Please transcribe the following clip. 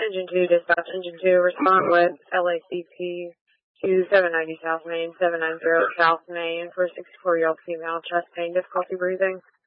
Engine 2, dispatch. Engine 2, respond with LACP 2790 South Main, 790 South Main for 64-year-old female, chest pain, difficulty breathing.